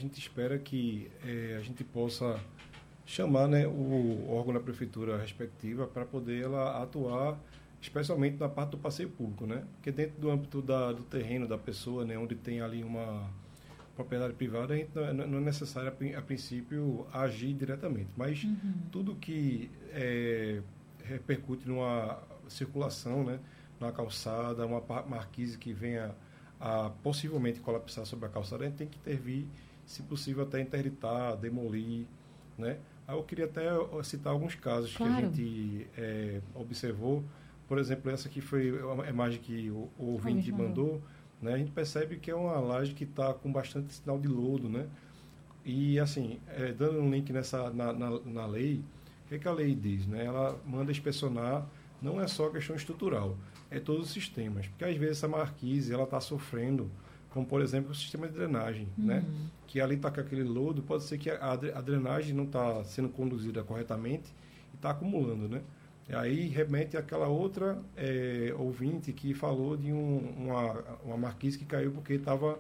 gente espera que a gente possa chamar, né, o órgão da prefeitura respectiva para poder ela atuar, especialmente na parte do passeio público, né? Porque dentro do âmbito do terreno da pessoa, né, onde tem ali uma propriedade privada, a gente não é necessário, a princípio, agir diretamente. Mas tudo que repercute numa circulação, né, na calçada, uma marquise que venha a possivelmente colapsar sobre a calçada, a gente tem que intervir, se possível, até interditar, demolir, né? Aí eu queria até citar alguns casos que a gente observou. Por exemplo, essa aqui foi a imagem que o ouvinte mandou, né? A gente percebe que é uma laje que está com bastante sinal de lodo, né? E, assim, dando um link na lei, o que a lei diz, né? Ela manda inspecionar, não é só questão estrutural, é todos os sistemas. Porque, às vezes, essa marquise está sofrendo, como, por exemplo, o sistema de drenagem, né? Que ali está com aquele lodo, pode ser que a drenagem não está sendo conduzida corretamente e está acumulando, né? E aí remete àquela outra ouvinte que falou de uma marquise que caiu porque estava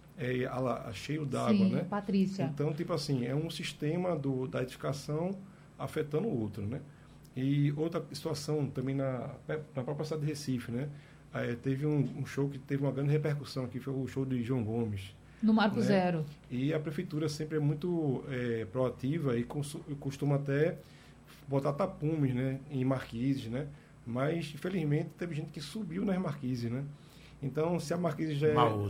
cheio d'água, né? Patrícia. Então, tipo assim, é um sistema da edificação afetando o outro, né? E outra situação também na própria cidade de Recife, né? Teve um show que teve uma grande repercussão aqui, foi o show de João Gomes. No Marco Zero. E a prefeitura sempre é muito proativa e costuma até botar tapumes, né, em marquises, né? Mas, infelizmente, teve gente que subiu nas marquises, né? Então, se a marquise já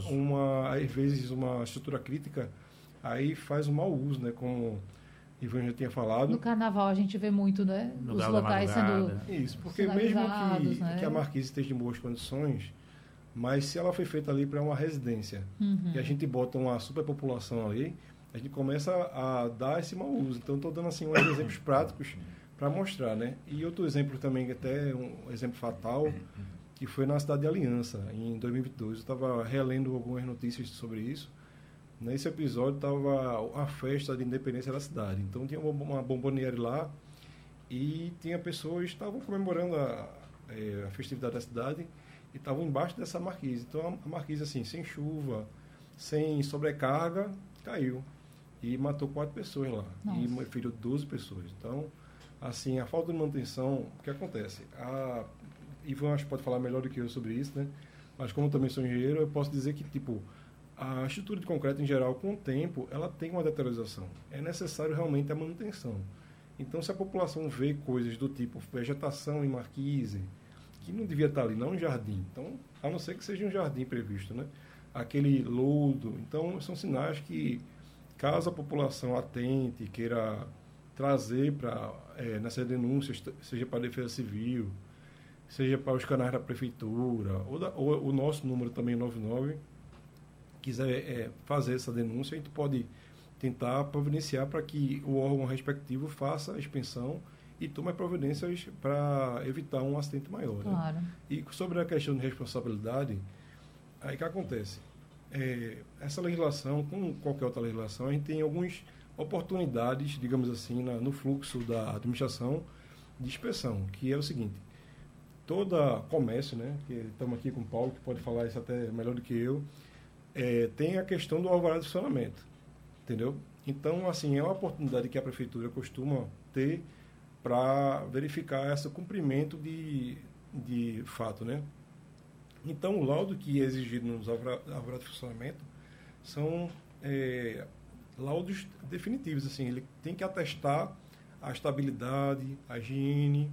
às vezes, uma estrutura crítica, aí faz um mau uso, né? Como Ivan já tinha falado. No carnaval a gente vê muito, né? Os locais sendo isso, porque mesmo que a marquise esteja em boas condições, mas se ela foi feita ali para uma residência e a gente bota uma superpopulação ali, a gente começa a dar esse mau uso. Então, estou dando assim uns exemplos práticos para mostrar, né? E outro exemplo também, até um exemplo fatal, que foi na cidade de Aliança, em 2022. Eu estava relendo algumas notícias sobre isso. Nesse episódio estava a festa de independência da cidade. Então, tinha uma bomboniere lá e tinha pessoas que estavam comemorando a festividade da cidade e estavam embaixo dessa marquise. Então, a marquise, assim, sem chuva, sem sobrecarga, caiu. E matou 4 pessoas lá. Nossa. E feriu 12 pessoas. Então, assim, a falta de manutenção, o que acontece? Ivan acho que pode falar melhor do que eu sobre isso, né? Mas como eu também sou engenheiro, eu posso dizer que, tipo, a estrutura de concreto, em geral, com o tempo, ela tem uma deterioração. É necessário realmente a manutenção. Então, se a população vê coisas do tipo vegetação em marquise, que não devia estar ali, não um jardim. Então, a não ser que seja um jardim previsto, né? Aquele lodo. Então, são sinais que, caso a população atente, queira trazer para nessas denúncias, seja para a Defesa Civil, seja para os canais da Prefeitura, ou o nosso número também, 99, quiser fazer essa denúncia, a gente pode tentar providenciar para que o órgão respectivo faça a expensão e tome providências para evitar um acidente maior. Claro. Né? E sobre a questão de responsabilidade, aí que acontece? Essa legislação, como qualquer outra legislação, a gente tem algumas oportunidades, digamos assim, no fluxo da administração de inspeção, que é o seguinte: toda comércio, né, que estamos aqui com o Paulo, que pode falar isso até melhor do que eu, tem a questão do alvará de funcionamento, entendeu? Então, assim, é uma oportunidade que a prefeitura costuma ter para verificar esse cumprimento de fato, né? Então, o laudo que é exigido nos alvará de funcionamento são laudos definitivos, assim, ele tem que atestar a estabilidade, a higiene,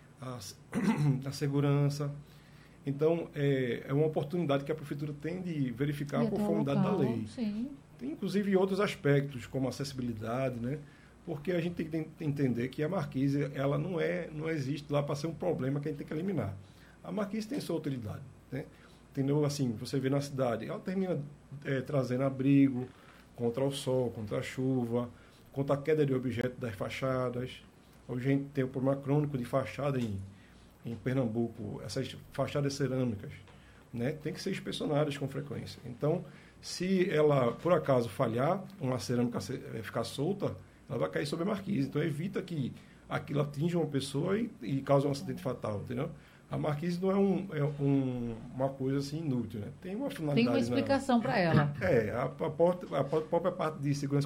a segurança. Então, é uma oportunidade que a prefeitura tem de verificar a conformidade da lei. Sim. Tem, inclusive, outros aspectos, como acessibilidade, né? Porque a gente tem que entender que a marquise, ela não existe lá para ser um problema que a gente tem que eliminar. A marquise tem sua utilidade, né? Entendeu? Assim, você vê na cidade, ela termina trazendo abrigo contra o sol, contra a chuva, contra a queda de objetos das fachadas. Hoje a gente tem o problema crônico de fachada em Pernambuco, essas fachadas cerâmicas, né, tem que ser inspecionadas com frequência. Então, se ela, por acaso, falhar, uma cerâmica ficar solta, ela vai cair sobre a marquise. Então, evita que aquilo atinja uma pessoa e cause um acidente fatal, entendeu? A marquise não uma coisa assim inútil, né? Tem uma finalidade. Tem uma explicação para ela. A própria parte de segurança